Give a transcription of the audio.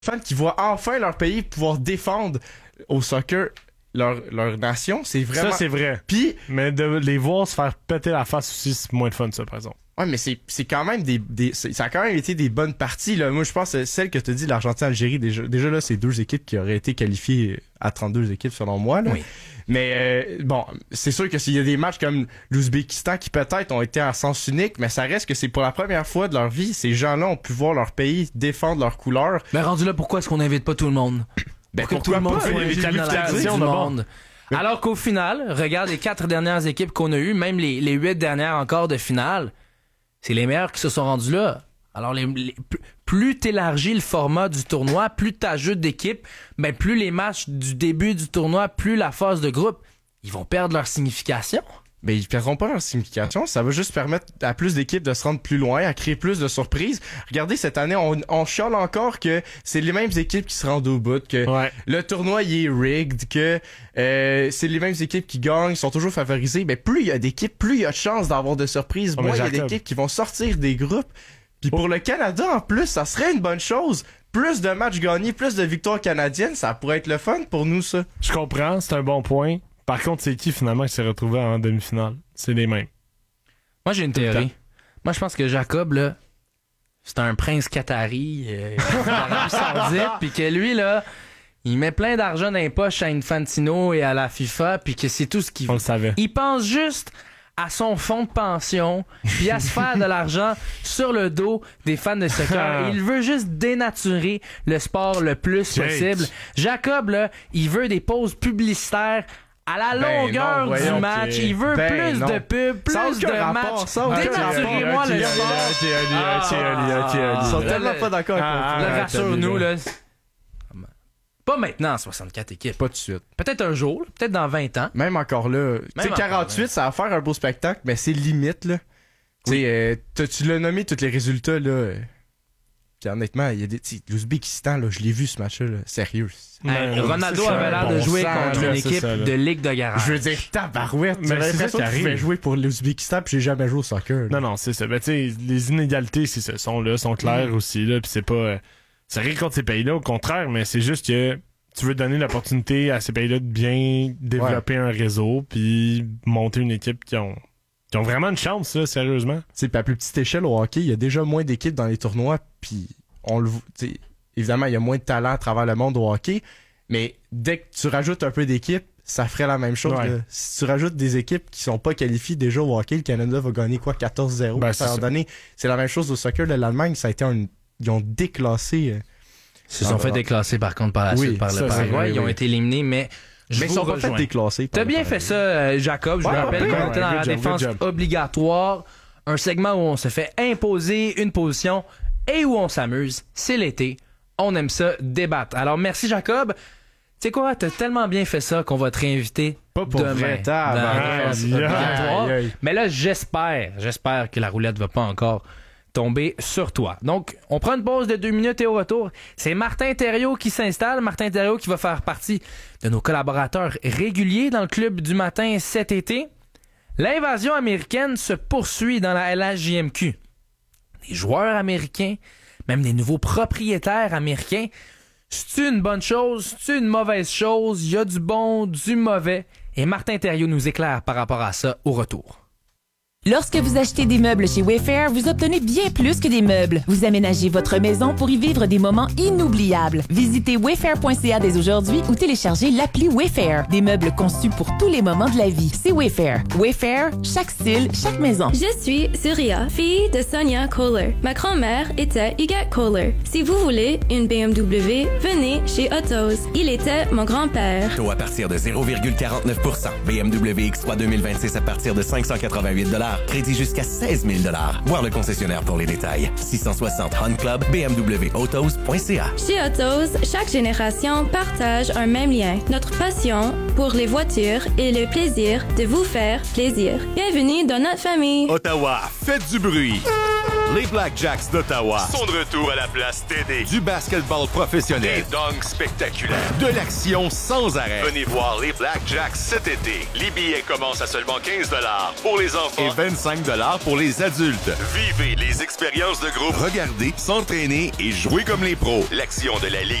fans qui voient enfin leur pays pouvoir défendre au soccer leur nation, c'est vraiment... Ça, c'est vrai. Puis, mais de les voir se faire péter la face aussi, c'est moins de fun, ça, par exemple. ouais, mais c'est quand même ça a quand même été des bonnes parties, là. Moi, je pense que celle que tu as dit, l'Argentine-Algérie, déjà là, c'est 2 équipes qui auraient été qualifiées à 32 équipes, selon moi, là. Oui. Mais, bon, c'est sûr que s'il y a des matchs comme l'Ouzbékistan qui peut-être ont été à sens unique, mais ça reste que c'est pour la première fois de leur vie, ces gens-là ont pu voir leur pays défendre leurs couleurs. Mais rendu là, pourquoi est-ce qu'on n'invite pas tout le monde? Ben, Pour que tout le monde soit invité dans la l'invitation Coupe du de monde. Alors qu'au final, regarde les 4 dernières équipes qu'on a eues, même les 8 dernières encore de finale, c'est les meilleurs qui se sont rendus là. Alors, plus t'élargis le format du tournoi, plus t'ajoutes d'équipes, ben plus les matchs du début du tournoi, plus la phase de groupe, ils vont perdre leur signification. Ben, ils perdront pas leur signification. Ça va juste permettre à plus d'équipes de se rendre plus loin, à créer plus de surprises. Regardez, cette année, on chiale encore que c'est les mêmes équipes qui se rendent au bout, que le tournoi, il est rigged, que c'est les mêmes équipes qui gagnent, sont toujours favorisées. Ben, plus il y a d'équipes, plus il y a de chances d'avoir de surprises. Moins il y a d'équipes qui vont sortir des groupes. Puis pour le Canada, en plus, ça serait une bonne chose. Plus de matchs gagnés, plus de victoires canadiennes, ça pourrait être le fun pour nous, ça. Je comprends, c'est un bon point. Par contre, c'est qui finalement qui s'est retrouvé en demi-finale? C'est les mêmes. Moi, j'ai une théorie. Moi, je pense que Jacob, là, c'est un prince qatari d'Arabie Saoudite, puis que lui, là, il met plein d'argent dans les poches à Infantino et à la FIFA, puis que c'est tout ce qu'il veut. On le savait. Il pense juste à son fonds de pension, puis à se faire de l'argent sur le dos des fans de soccer. Il veut juste dénaturer le sport le plus possible. Jacob, là, il veut des pauses publicitaires à la longueur du match. Il veut plus de pubs, plus de matchs. Dénaturez-moi le sport. Ils sont tellement pas d'accord avec moi. Rassure-nous, là. Pas maintenant, 64 équipes. Pas tout de suite. Peut-être un jour, peut-être dans 20 ans. Même encore là. Tu sais, 48, ça va faire un beau spectacle, mais c'est limite, là. Tu sais, tu l'as nommé tous les résultats, là. Puis honnêtement, il y a des. L'Ouzbékistan, là, je l'ai vu ce match-là, là. Sérieux. Ronaldo avait l'air de jouer contre une équipe de ligue de garage. Je veux dire, tabarouette. Mais j'ai l'impression que je vais jouer pour l'Ouzbékistan puis j'ai jamais joué au soccer. Là. Non, c'est ça. Ben, tu sais, les inégalités, c'est ça, sont là, sont claires aussi, là. Puis c'est pas. C'est rien contre ces pays-là, au contraire, mais c'est juste que tu veux donner l'opportunité à ces pays-là de bien développer un réseau puis monter une équipe qui ont vraiment une chance, là, sérieusement. Tu sais, à plus petite échelle au hockey, il y a déjà moins d'équipes dans les tournois, puis on le t'sais, évidemment, il y a moins de talent à travers le monde au hockey, mais dès que tu rajoutes un peu d'équipes, ça ferait la même chose. Là. Si tu rajoutes des équipes qui sont pas qualifiées déjà au hockey, le Canada va gagner 14-0. Ben, c'est la même chose au soccer de l'Allemagne, ça a été ils ont déclassé. Ils se sont fait déclasser par contre par la suite par le Paraguay. Ils ont été éliminés, mais ils sont pas fait déclasser. T'as bien fait ça, Jacob. Je vous rappelle qu'on était dans la défense obligatoire. Un segment où on se fait imposer une position et où on s'amuse. C'est l'été. On aime ça débattre. Alors merci Jacob. Tu sais quoi, t'as tellement bien fait ça qu'on va te réinviter pas pour demain vrai, dans la défense obligatoire. Mais là, j'espère que la roulette va pas encore tomber sur toi. Donc, on prend une pause de 2 minutes et au retour, c'est Martin Thériault qui s'installe. Martin Thériault qui va faire partie de nos collaborateurs réguliers dans le club du matin cet été. L'invasion américaine se poursuit dans la LHJMQ. Des joueurs américains, même des nouveaux propriétaires américains. C'est une bonne chose, c'est une mauvaise chose, il y a du bon, du mauvais. Et Martin Thériault nous éclaire par rapport à ça au retour. Lorsque vous achetez des meubles chez Wayfair, vous obtenez bien plus que des meubles. Vous aménagez votre maison pour y vivre des moments inoubliables. Visitez wayfair.ca dès aujourd'hui ou téléchargez l'appli Wayfair. Des meubles conçus pour tous les moments de la vie. C'est Wayfair. Wayfair, chaque style, chaque maison. Je suis Surya, fille de Sonia Kohler. Ma grand-mère était Yvette Kohler. Si vous voulez une BMW, venez chez Autos. Il était mon grand-père. Taux à partir de 0,49%. BMW X3 2026 à partir de 588 $. Crédit jusqu'à 16 000 $. Voir le concessionnaire pour les détails. 660 Hunt Club, bmwautos.ca. Chez Autos, chaque génération partage un même lien. Notre passion pour les voitures et le plaisir de vous faire plaisir. Bienvenue dans notre famille. Ottawa, faites du bruit. Les Blackjacks d'Ottawa sont de retour à la place TD. Du basketball professionnel, des dunks spectaculaires, de l'action sans arrêt. Venez voir les Blackjacks cet été. Les billets commencent à seulement 15$ pour les enfants et 25$ pour les adultes. Vivez les expériences de groupe, regardez, s'entraîner et jouer comme les pros. L'action de la Ligue